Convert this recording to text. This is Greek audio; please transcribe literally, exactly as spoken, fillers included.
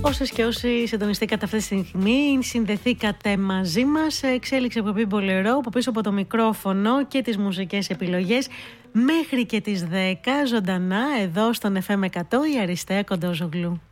Όσες και όσοι συντονιστήκατε αυτή τη στιγμή, συνδεθήκατε μαζί μας. Εξέλιξη εκπομπή Μπολερό, από πίσω από το μικρόφωνο και τις μουσικές επιλογές μέχρι και τις δέκα, ζωντανά εδώ στον εφ εμ εκατό, η Αριστεία Κοντόζογλου.